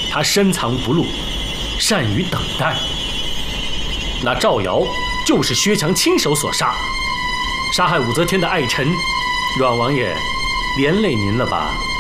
他深藏不露，善于等待。那赵瑶就是薛强亲手所杀，杀害武则天的爱臣，阮王爷连累您了吧？